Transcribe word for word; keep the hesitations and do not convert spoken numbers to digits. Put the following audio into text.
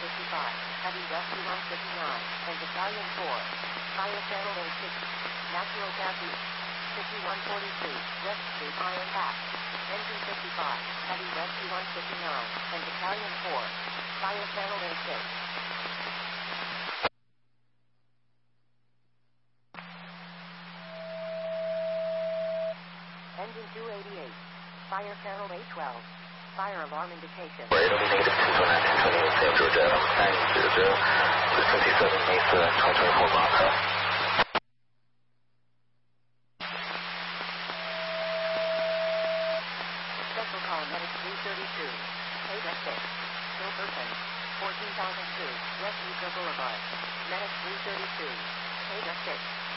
fifty-five, Heavy Rescue one fifty-nine, and Battalion four. Fire Channel A six. National Taxi. fifty-one forty-three, West Street, Iron Path. Engine fifty-five, Heavy Rescue one fifty-nine, and Battalion four. Fire Channel A six. Engine two eighty-eight. Fire Channel A twelve. Fire alarm indication. Radar negative two two nine two twenty-eight, San Georgia, nine zero zero, twenty-seven Mesa, twenty twenty-four Maka. Special call Medic three thirty-two. Ada six. No person. fourteen thousand two, West Utica Boulevard. Medic three thirty-two. Ada six.